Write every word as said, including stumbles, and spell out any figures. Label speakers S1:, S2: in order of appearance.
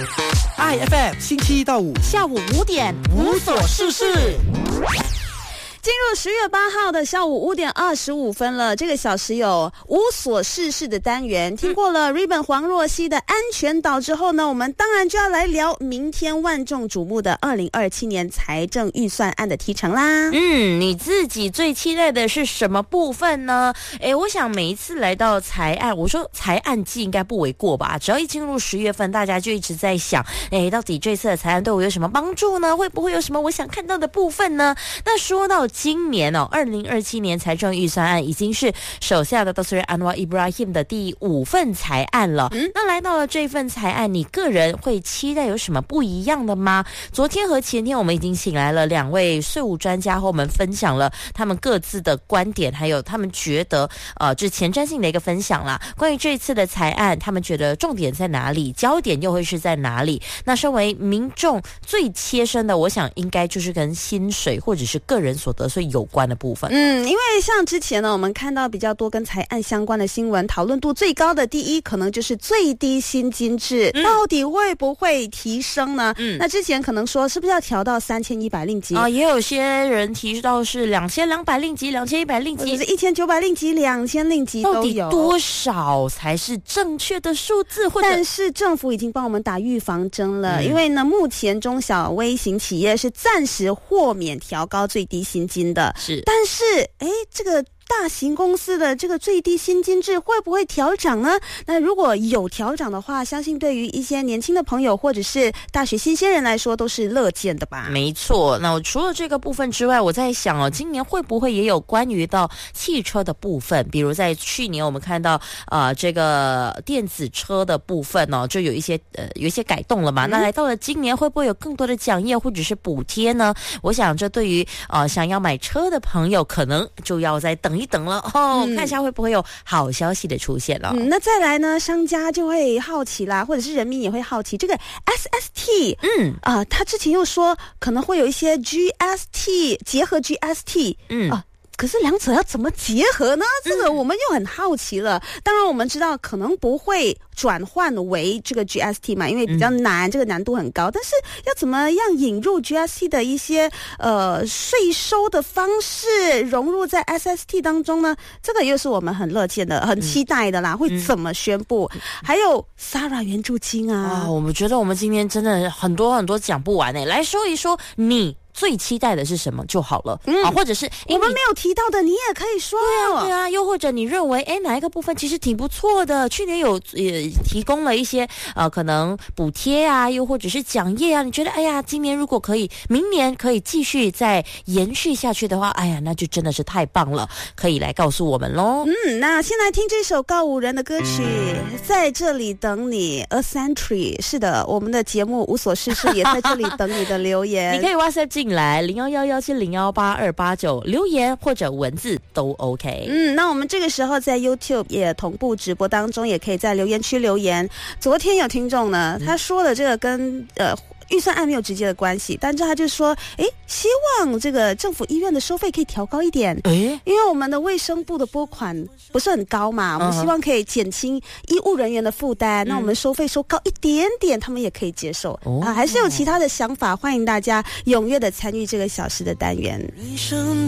S1: I F M 星期一到五
S2: 下午五点
S1: 无所事事。
S2: 进入十月八号的下午五点二十五分了，这个小时有无所事事的单元。听过了 Ribbon 黄若曦的安全岛之后呢，我们当然就要来聊明天万众瞩目的二零二七年财政预算案的提成啦。
S3: 嗯，你自己最期待的是什么部分呢？诶，我想每一次来到财案，我说财案季应该不为过吧，只要一进入十月份，大家就一直在想，诶，到底这次的财案对我有什么帮助呢？会不会有什么我想看到的部分呢？那说到今年哦，二零二七年财政预算案已经是手下的 Dr. Anwar Ibrahim 的第五份财案了。嗯，那来到了这份财案，你个人会期待有什么不一样的吗？昨天和前天我们已经请来了两位税务专家和我们分享了他们各自的观点，还有他们觉得呃，这前瞻性的一个分享啦。关于这次的财案，他们觉得重点在哪里，焦点又会是在哪里？那身为民众最切身的，我想应该就是跟薪水或者是个人所得税有关的部分。
S2: 嗯，因为像之前呢，我们看到比较多跟财案相关的新闻，讨论度最高的第一可能就是最低薪金制、嗯、到底会不会提升呢？嗯，那之前可能说是不是要调到三千一百令吉
S3: 啊？也有些人提到是两千两百令吉、两千一百令吉，
S2: 或者是一千九百令吉、两千令吉都有。
S3: 到底多少才是正确的数字？或者
S2: 但是政府已经帮我们打预防针了，嗯、因为呢，目前中小微型企业是暂时豁免调高最低薪金的。
S3: 是，
S2: 但是哎，这个大型公司的这个最低薪金制会不会调涨呢？那如果有调涨的话，相信对于一些年轻的朋友或者是大学新鲜人来说都是乐见的吧。
S3: 没错，那除了这个部分之外，我在想哦，今年会不会也有关于到汽车的部分？比如在去年我们看到呃这个电子车的部分哦，就有一些呃有一些改动了嘛。嗯、那来到了今年，会不会有更多的奖业或者是补贴呢？我想这对于呃想要买车的朋友，可能就要再等一等了哦，嗯、看一下会不会有好消息的出现了。
S2: 嗯，那再来呢，商家就会好奇啦，或者是人民也会好奇这个 S S T， 嗯啊、呃，他之前又说可能会有一些 G S T 结合 G S T， 嗯啊。可是两者要怎么结合呢？这个我们又很好奇了。嗯、当然我们知道可能不会转换为这个 G S T 嘛，因为比较难，嗯、这个难度很高。但是要怎么样引入 G S T 的一些呃税收的方式融入在 S S T 当中呢？这个又是我们很乐见的、很期待的啦。嗯、会怎么宣布？嗯、还有 S A R A 援助金啊！
S3: 啊，我们觉得我们今天真的很多很多讲不完诶，来说一说你最期待的是什么就好了，嗯、啊，或者是
S2: 我们没有提到的，你也可以说。
S3: 对啊，对啊，又或者你认为，哎，哪一个部分其实挺不错的？去年有也提供了一些呃，可能补贴啊，又或者是奖业啊，你觉得，哎呀，今年如果可以，明年可以继续再延续下去的话，哎呀，那就真的是太棒了，可以来告诉我们咯。
S2: 嗯，那先来听这首告五人的歌曲，在这里等你 A Century。是的，我们的节目无所事事也在这里等你的留言。
S3: 你可以 WhatsApp 进来零幺幺幺七零幺八二八九留言或者文字都 OK。
S2: 嗯，那我们这个时候在 YouTube 也同步直播当中，也可以在留言区留言。昨天有听众呢，他说的这个跟呃预算案没有直接的关系，但是他就说，诶，希望这个政府医院的收费可以调高一点，诶，因为我们的卫生部的拨款不是很高嘛，我们希望可以减轻医务人员的负担，嗯、那我们收费收高一点点，他们也可以接受。哦、啊，还是有其他的想法，欢迎大家踊跃的参与这个小时的单元。